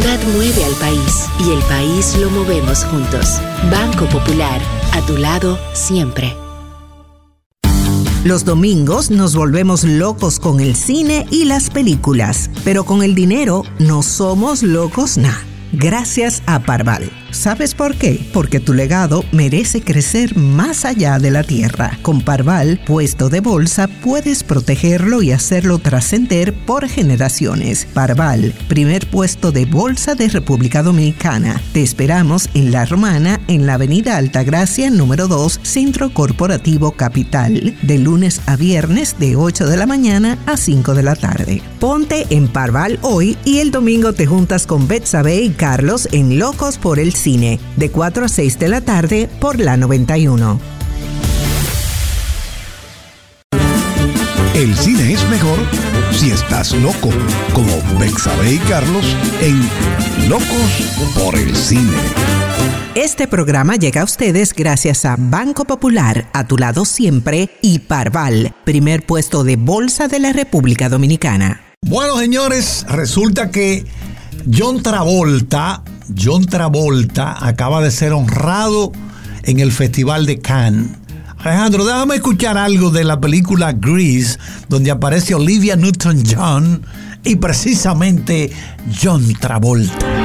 identidad mueve al país y el país lo movemos juntos. Banco Popular, a tu lado siempre. Los domingos nos volvemos locos con el cine y las películas, pero con el dinero no somos locos nada. Gracias a Parval. ¿Sabes por qué? Porque tu legado merece crecer más allá de la tierra. Con Parval, puesto de bolsa, puedes protegerlo y hacerlo trascender por generaciones. Parval, primer puesto de bolsa de República Dominicana. Te esperamos en La Romana, en la avenida Altagracia, número 2, Centro Corporativo Capital, de lunes a viernes de 8 de la mañana a 5 de la tarde. Ponte en Parval hoy y el domingo te juntas con Betsabe y Carlos en Locos por el Cine, de 4 a 6 de la tarde por la 91. El cine es mejor si estás loco, como Betsabe y Carlos en Locos por el Cine. Este programa llega a ustedes gracias a Banco Popular, a tu lado siempre, y Parval, primer puesto de bolsa de la República Dominicana. Bueno, señores, resulta que John Travolta acaba de ser honrado en el Festival de Cannes. Alejandro, déjame escuchar algo de la película Grease, donde aparece Olivia Newton-John y precisamente John Travolta.